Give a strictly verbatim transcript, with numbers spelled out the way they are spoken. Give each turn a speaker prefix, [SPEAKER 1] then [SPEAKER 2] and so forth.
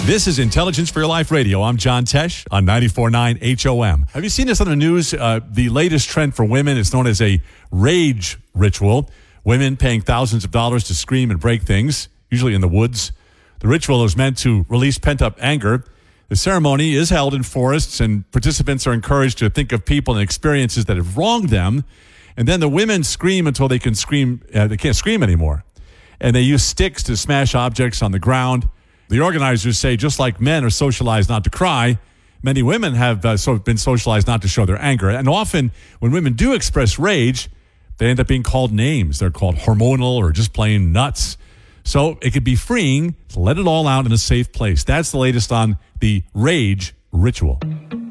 [SPEAKER 1] This is Intelligence for Your Life Radio. I'm John Tesh on ninety-four point nine H O M. Have you seen this on the news? Uh, the latest trend for women is known as a rage ritual. Women paying thousands of dollars to scream and break things, usually in the woods. The ritual is meant to release pent-up anger. The ceremony is held in forests, and participants are encouraged to think of people and experiences that have wronged them. And then the women scream until they can scream. Uh, they can't scream anymore. And they use sticks to smash objects on the ground. The organizers say just like men are socialized not to cry, many women have uh, so been socialized not to show their anger. And often when women do express rage, they end up being called names. They're called hormonal or just plain nuts. So it could be freeing to let it all out in a safe place. That's the latest on the rage ritual.